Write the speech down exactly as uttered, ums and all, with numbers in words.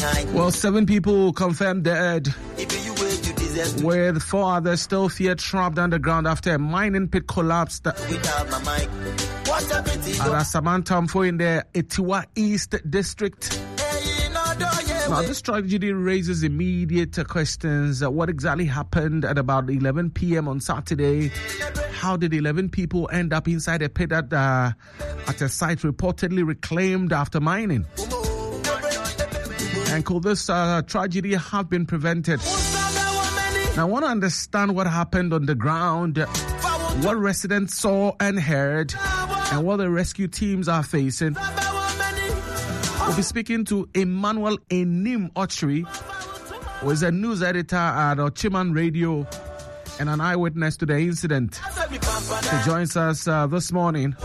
Well, seven people confirmed dead, with four others still feared trapped underground after a mining pit collapsed at Asamantamfo in the Etiwa East District. Now, this tragedy raises immediate questions. Uh, what exactly happened at about eleven p.m. on Saturday? How did eleven people end up inside a pit at, uh, at a site reportedly reclaimed after mining? And could this uh, tragedy have been prevented? Now, I want to understand what happened on the ground, what residents saw and heard, and what the rescue teams are facing. We'll be speaking to Emmanuel Enim Ochri, who is a news editor at Ochiman Radio and an eyewitness to the incident. He joins us uh, this morning.